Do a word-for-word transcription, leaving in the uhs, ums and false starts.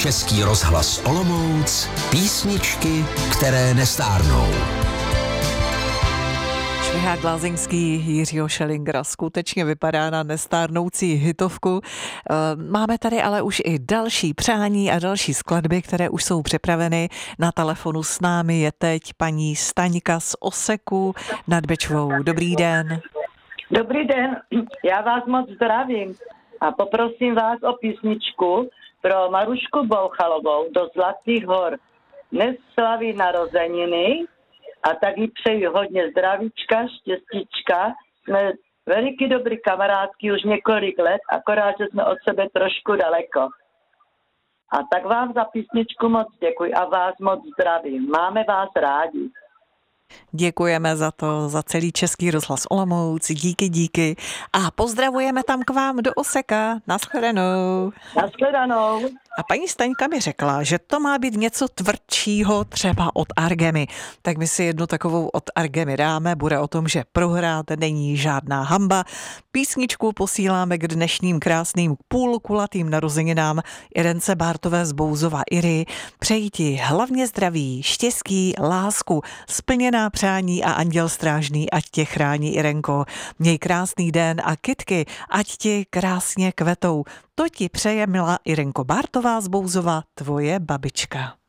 Český rozhlas Olomouc, písničky, které nestárnou. Švihák Lázeňský Jiřího Schellingera skutečně vypadá na nestárnoucí hitovku. Máme tady ale už i další přání a další skladby, které už jsou připraveny. Na telefonu s námi je teď paní Staňka z Oseku nad Bečvou. Dobrý den. Dobrý den, já vás moc zdravím a poprosím vás o písničku pro Marušku Bouchalovou do Zlatých hor. Dnes slaví narozeniny a tak jí přeji hodně zdravíčka, štěstíčka. Jsme veliký dobrý kamarádky už několik let, akorát, že jsme od sebe trošku daleko. A tak vám za písničku moc děkuji a vás moc zdravím. Máme vás rádi. Děkujeme za to, za celý Český rozhlas Olomouc, díky, díky a pozdravujeme tam k vám do Oseka. Naschledanou. Naschledanou. A paní Staňka mi řekla, že to má být něco tvrdšího, třeba od Argemy. Tak my si jednu takovou od Argemy dáme, bude o tom, že prohrát není žádná hamba. Písničku posíláme k dnešním krásným půlkulatým narozeninám Irence Bártové z Bouzova Iry. Přeji ti hlavně zdraví, štěstí, lásku, splněná přání a anděl strážný, ať tě chrání, Irenko. Měj krásný den a kytky, ať ti krásně kvetou. To ti přeje, milá Irenko Bártová z Bouzova, tvoje babička.